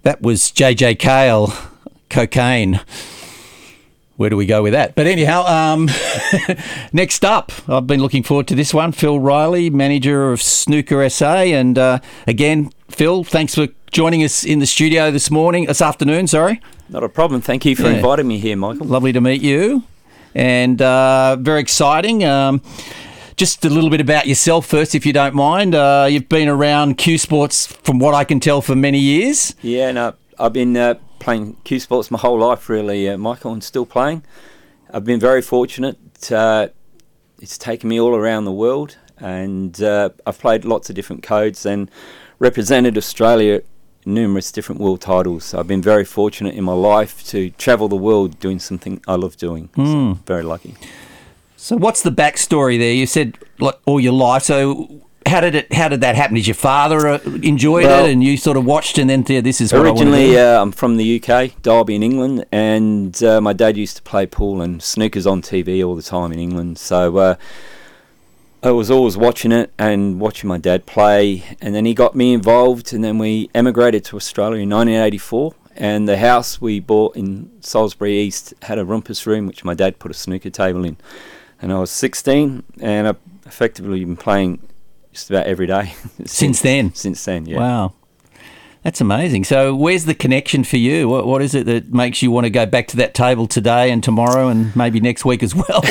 That was JJ Cale, Cocaine. Where do we go with that? But anyhow, next up, I've been looking forward to this one. Phil Riley, manager of Snooker SA. And again, Phil, thanks for joining us in the studio this afternoon. Not a problem. Thank you for inviting me here, Michael. Lovely to meet you. And very exciting. Just a little bit about yourself first, if you don't mind. You've been around Q Sports, from what I can tell, for many years. Yeah, no, I've been playing Q Sports my whole life, really, Michael, and still playing. I've been very fortunate. It's taken me all around the world, and I've played lots of different codes and represented Australia in numerous different world titles. So I've been very fortunate in my life to travel the world doing something I love doing. So very lucky. So what's the backstory there? You said all your life. So how did that happen? Did your father enjoy it and you sort of watched and then this is what originally, I'm from the UK, Derby in England, and my dad used to play pool and snooker's on TV all the time in England. So I was always watching it and watching my dad play, and then he got me involved, and then we emigrated to Australia in 1984. And the house we bought in Salisbury East had a rumpus room, which my dad put a snooker table in. And I was 16, and I've effectively been playing just about every day. Since then? Since then, yeah. Wow. That's amazing. So where's the connection for you? What is it that makes you want to go back to that table today and tomorrow and maybe next week as well?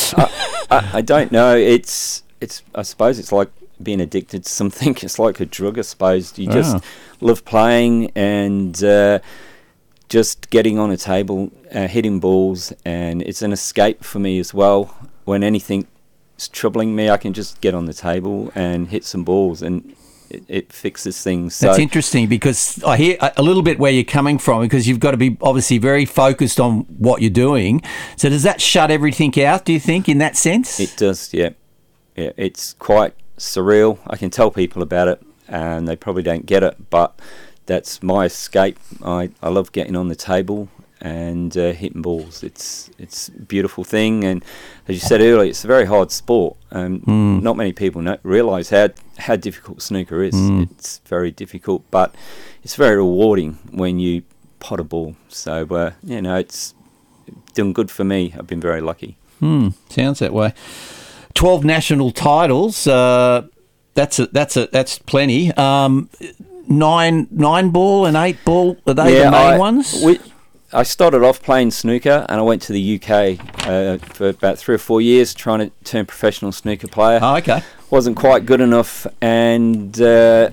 I don't know. It's. I suppose it's like being addicted to something. It's like a drug, I suppose. You just love playing and just getting on a table, hitting balls, and it's an escape for me as well. When anything's troubling me, I can just get on the table and hit some balls, and it fixes things. That's interesting, because I hear a little bit where you're coming from, because you've got to be obviously very focused on what you're doing. So does that shut everything out, do you think, in that sense? It does, yeah. Yeah, it's quite surreal. I can tell people about it, and they probably don't get it, but that's my escape. I love getting on the table and hitting balls. It's a beautiful thing, and as you said earlier, it's a very hard sport. Not many people realise how difficult snooker is. It's very difficult, but it's very rewarding when you pot a ball. So it's done good for me. I've been very lucky. Sounds that way. 12 national titles. That's plenty. 9 ball and 8 ball. Are they the main ones? I started off playing snooker, and I went to the UK for about 3 or 4 years trying to turn professional snooker player. Oh, okay. Wasn't quite good enough, and the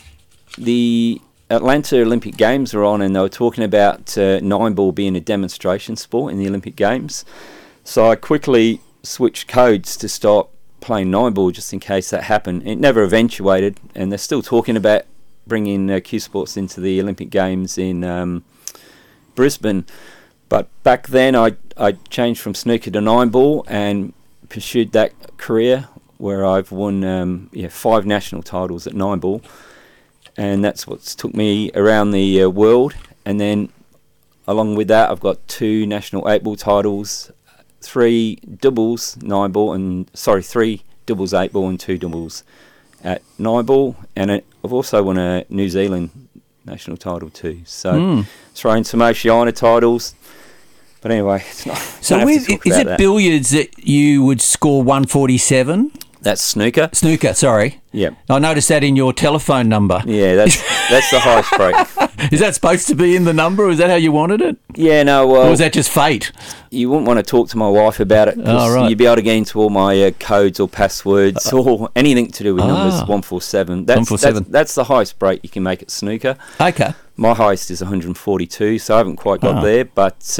Atlanta Olympic Games were on, and they were talking about 9 ball being a demonstration sport in the Olympic Games. So I quickly switched codes to start playing 9 ball just in case that happened. It never eventuated, and they're still talking about bringing Q Sports into the Olympic Games in Brisbane. But back then I changed from snooker to 9 ball and pursued that career, where I've won 5 national titles at 9 ball, and that's what's took me around the world. And then along with that, I've got 2 national 8 ball titles, 3 doubles 9 ball, and 3 doubles 8 ball and 2 doubles at 9 ball, and I've also won a New Zealand national title too. So throwing some Oceania titles, but anyway, it's not. So is it billiards that you would score 147? That's snooker. Snooker, sorry. Yeah. I noticed that in your telephone number. Yeah, that's the highest break. Is that supposed to be in the number, or is that how you wanted it? Yeah, no. Well, or was that just fate? You wouldn't want to talk to my wife about it, because you'd be able to get into all my codes or passwords or anything to do with numbers. 147. That's the highest break you can make at snooker. Okay. My highest is 142, so I haven't quite got there, but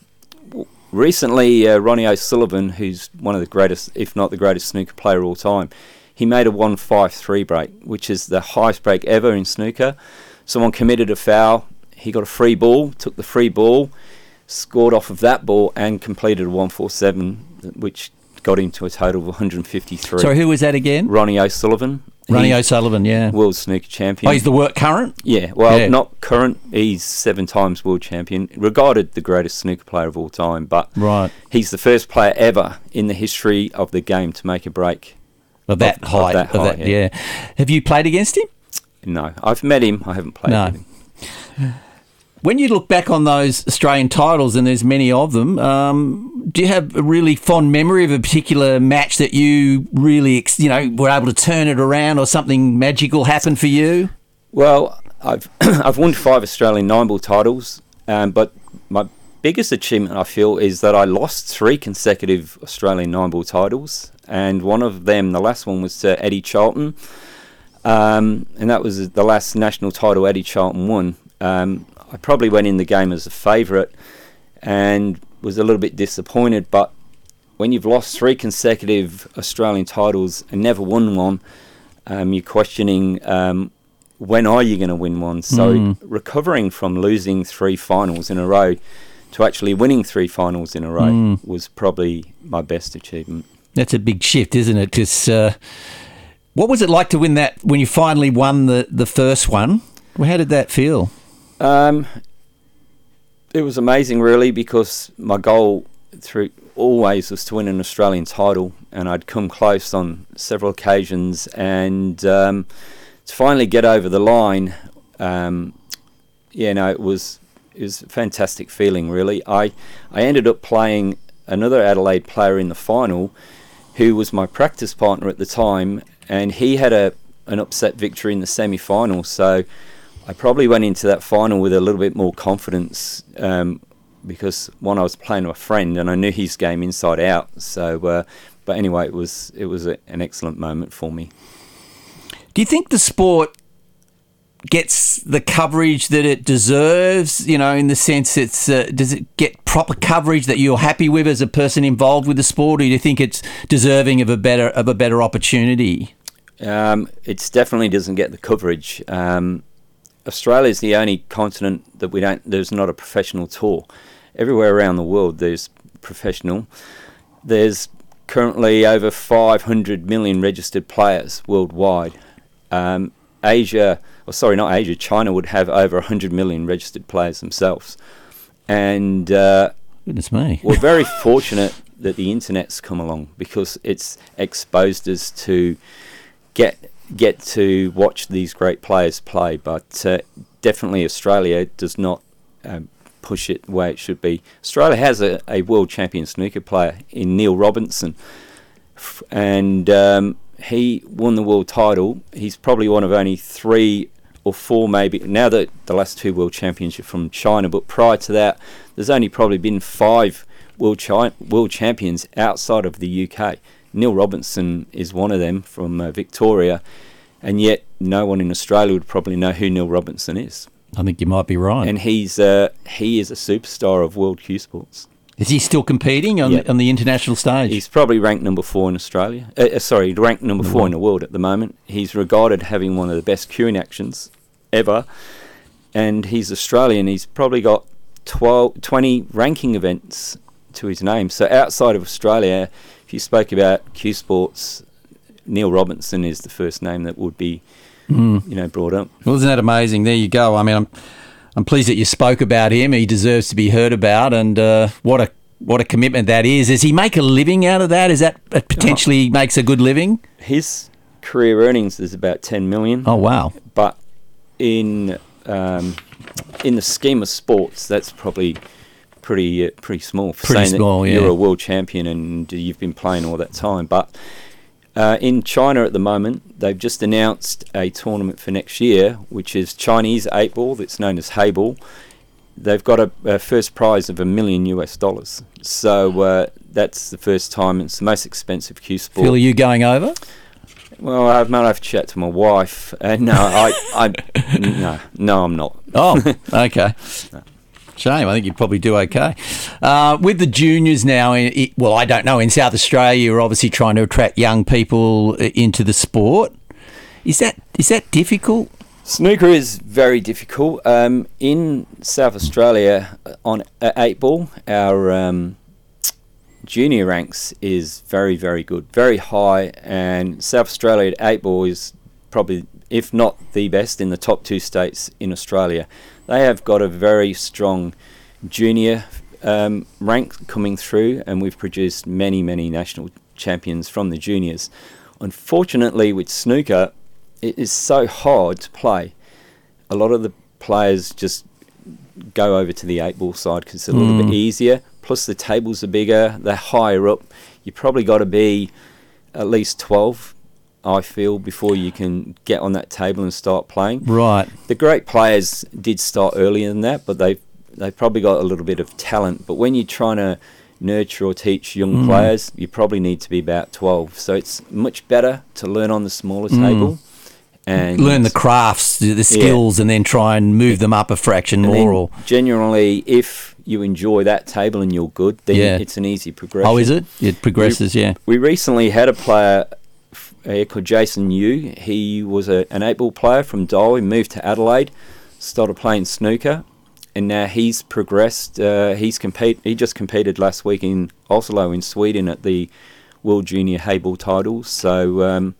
recently, Ronnie O'Sullivan, who's one of the greatest, if not the greatest snooker player of all time, he made a 153 break, which is the highest break ever in snooker. Someone committed a foul, he got a free ball, took the free ball, scored off of that ball, and completed a 147, which got him to a total of 153. Sorry, who was that again? Ronnie O'Sullivan. Ronnie O'Sullivan, yeah. World snooker champion. Oh, he's the current? Yeah, well, not current. He's 7 times world champion, regarded the greatest snooker player of all time. But he's the first player ever in the history of the game to make a break of that height. Yeah. Have you played against him? No, I've met him. I haven't played with him. When you look back on those Australian titles, and there's many of them, do you have a really fond memory of a particular match that you really, were able to turn it around, or something magical happened for you? Well, I've I've won 5 Australian 9-ball titles, but my biggest achievement, I feel, is that I lost 3 consecutive Australian 9-ball titles, and one of them, the last one, was to Eddie Charlton, and that was the last national title Eddie Charlton won. I probably went in the game as a favourite and was a little bit disappointed, but when you've lost 3 consecutive Australian titles and never won one, you're questioning when are you going to win one. So recovering from losing 3 finals in a row to actually winning 3 finals in a row was probably my best achievement. That's a big shift, isn't it? Because what was it like to win that when you finally won the first one? Well, how did that feel? It was amazing, really, because my goal through always was to win an Australian title, and I'd come close on several occasions, and to finally get over the line, it was a fantastic feeling, really. I ended up playing another Adelaide player in the final, who was my practice partner at the time, and he had an upset victory in the semi-final, so I probably went into that final with a little bit more confidence, because one, I was playing with a friend and I knew his game inside out. So, but anyway, it was an excellent moment for me. Do you think the sport gets the coverage that it deserves? In the sense, does it get proper coverage that you're happy with as a person involved with the sport, or do you think it's deserving of a better opportunity? It definitely doesn't get the coverage. Australia is the only continent that there's not a professional tour. Everywhere around the world there's professional. There's currently over 500 million registered players worldwide. China would have over 100 million registered players themselves. And goodness me. We're very fortunate that the internet's come along, because it's exposed us to get to watch these great players play, but definitely Australia does not push it the way it should be. Australia has a world champion snooker player in Neil Robinson, and he won the world title. He's probably one of only 3 or 4, maybe, now that the last 2 world championships from China, but prior to that there's only probably been 5 world champions outside of the UK. Neil Robinson is one of them, from Victoria, and yet no one in Australia would probably know who Neil Robinson is. I think you might be right. And he is a superstar of world cue sports. Is he still competing on the international stage? He's probably ranked number 4 in Australia. Ranked number 4 in the world at the moment. He's regarded having one of the best cueing actions ever, and he's Australian. He's probably got 20 ranking events to his name. So outside of Australia, if you spoke about cue sports, Neil Robinson is the first name that would be, brought up. Well, isn't that amazing? There you go. I mean, I'm pleased that you spoke about him. He deserves to be heard about, and what a commitment that is. Does he make a living out of that? Is that potentially makes a good living? His career earnings is about 10 million. Oh wow! But in the scheme of sports, that's probably pretty small. Pretty small, yeah. You're a world champion and you've been playing all that time. But in China at the moment, they've just announced a tournament for next year, which is Chinese 8-ball, that's known as Haiball. They've got a first prize of $1 million. So that's the first time. It's the most expensive cue sport. Phil, are you going over? Well, I might have to chat to my wife. No, I'm not. Oh, okay. No. Shame. I think you'd probably do okay. With the juniors now, I don't know, in South Australia, you're obviously trying to attract young people into the sport. Is that difficult? Snooker is very difficult. In South Australia, on 8-ball, our junior ranks is very, very good, very high, and South Australia at 8-ball is probably, if not the best, in the top 2 states in Australia. They have got a very strong junior rank coming through, and we've produced many, many national champions from the juniors. Unfortunately, with snooker, it is so hard to play. A lot of the players just go over to the 8-ball side because it's a little bit easier. Plus the tables are bigger, they're higher up. You probably got to be at least 12, I feel, before you can get on that table and start playing. Right. The great players did start earlier than that, but they've probably got a little bit of talent. But when you're trying to nurture or teach young players, you probably need to be about 12. So it's much better to learn on the smaller table. And learn the crafts, the skills, and then try and move them up a fraction more. Or generally, if you enjoy that table and you're good, then it's an easy progression. Oh, is it? It progresses, We recently had a player called Jason Yu. He was an 8-ball player from Darwin, moved to Adelaide, started playing snooker, and now he's progressed. He just competed last week in Oslo in Sweden at the World Junior Hayball titles. So,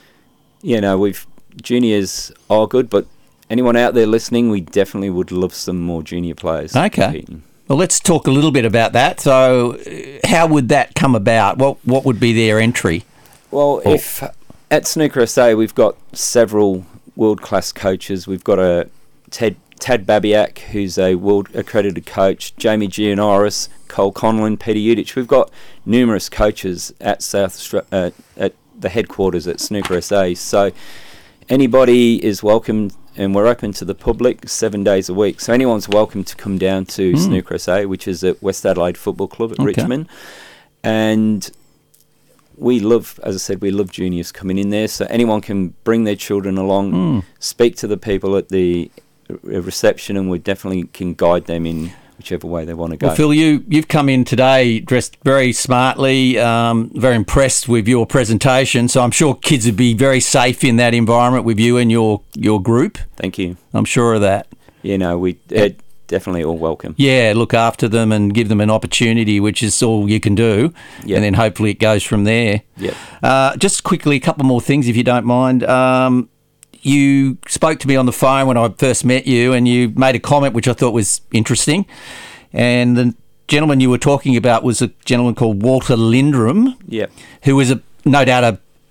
juniors are good, but anyone out there listening, we definitely would love some more junior players. Okay. Competing. Well, let's talk a little bit about that. So, how would that come about? What would be their entry? Well, if at Snooker SA we've got several world-class coaches. We've got a Tad Babiak, who's a world-accredited coach, Jamie Gianaris, Cole Conlon, Peter Udich. We've got numerous coaches at at the headquarters at Snooker SA. So anybody is welcome, and we're open to the public 7 days a week. So anyone's welcome to come down to Snooker SA, which is at West Adelaide Football Club at Richmond. And we love, as I said, we love juniors coming in there. So anyone can bring their children along, speak to the people at the reception, and we definitely can guide them in whichever way they want to go. Well, Phil, you've come in today dressed very smartly, very impressed with your presentation. So I'm sure kids would be very safe in that environment with you and your group. Thank you. I'm sure of that. They're definitely all welcome. Yeah, look after them and give them an opportunity, which is all you can do. Yep. And then hopefully it goes from there. Yep. Just quickly, a couple more things, if you don't mind. You spoke to me on the phone when I first met you, and you made a comment which I thought was interesting. And the gentleman you were talking about was a gentleman called Walter Lindrum, who was no doubt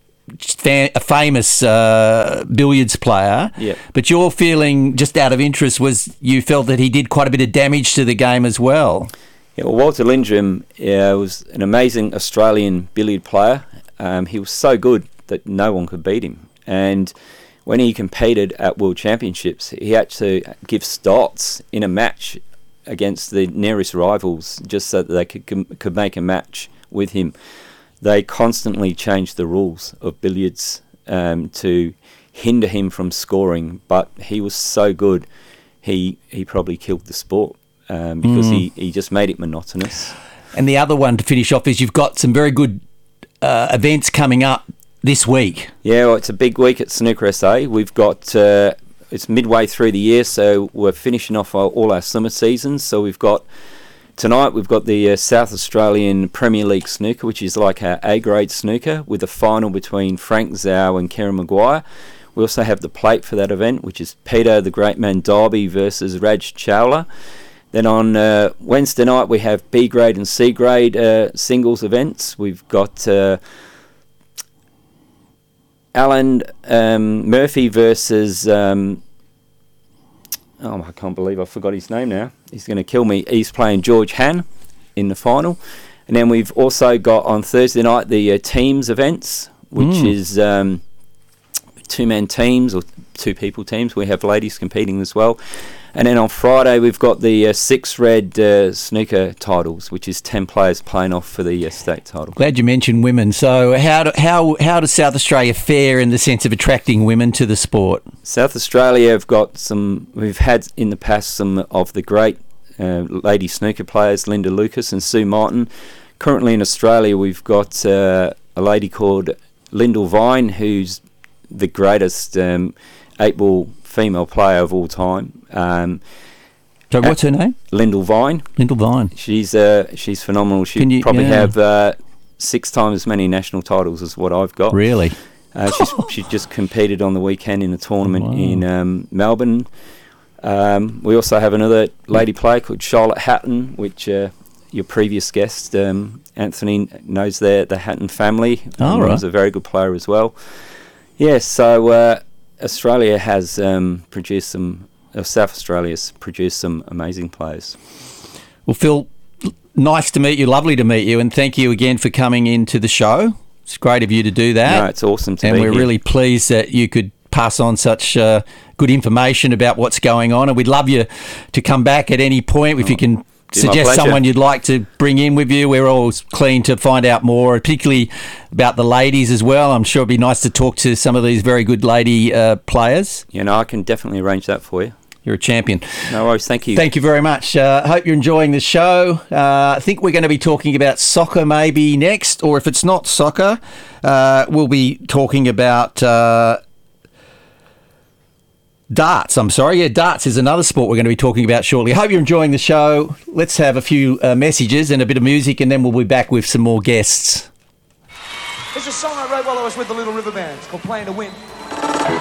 a famous billiards player. But your feeling, just out of interest, was you felt that he did quite a bit of damage to the game as well. Yeah, well, Walter Lindrum was an amazing Australian billiard player. He was so good that no one could beat him. And when he competed at World Championships, he had to give starts in a match against the nearest rivals just so that they could make a match with him. They constantly changed the rules of billiards to hinder him from scoring, but he was so good, he probably killed the sport because he just made it monotonous. And the other one to finish off is you've got some very good events coming up this week. Yeah, well, it's a big week at Snooker SA. We've got it's midway through the year, so we're finishing off all our summer seasons. So tonight we've got the South Australian Premier League Snooker, which is like our A-grade snooker, with a final between Frank Zhao and Kieran Maguire. We also have the plate for that event, which is Peter the Great Man Derby versus Raj Chawla. Then on Wednesday night we have B-grade and C-grade singles events. We've got Alan Murphy versus I can't believe I forgot his name now. He's going to kill me. He's playing George Han in the final. And then we've also got on Thursday night the teams events, which is two-man teams or two-people teams. We have ladies competing as well. And then on Friday we've got the 6 red snooker titles, which is 10 players playing off for the state title. Glad you mentioned women. So how does South Australia fare in the sense of attracting women to the sport? South Australia we've had in the past some of the great lady snooker players, Linda Lucas and Sue Martin. Currently in Australia we've got a lady called Lyndall Vine, who's the greatest 8-ball female player of all time. So what's her name? Lyndall Vine. Lyndall Vine. She's phenomenal. She probably have 6 times as many national titles as what I've got. Really? She just competed on the weekend in a tournament in Melbourne. We also have another lady player called Charlotte Hatton, which your previous guest, Anthony, knows the Hatton family. Right. Was a very good player as well. Yeah, so Australia has produced some South Australia's produced some amazing players. Well, Phil, nice to meet you, lovely to meet you, and thank you again for coming into the show. It's great of you to do that. No, it's awesome to be here. And we're here. really pleased that you could pass on such good information about what's going on, and we'd love you to come back at any point if you can suggest someone you'd like to bring in with you. We're always keen to find out more, particularly about the ladies as well. I'm sure it'd be nice to talk to some of these very good lady players. I can definitely arrange that for you. You're a champion. No worries, thank you. Thank you very much. Hope you're enjoying the show. I think we're going to be talking about soccer maybe next, or if it's not soccer, we'll be talking about darts. Darts is another sport we're going to be talking about shortly. I hope you're enjoying the show. Let's have a few messages and a bit of music, and then we'll be back with some more guests. It's a song I wrote while I was with the Little River Band. It's called Playing to Win.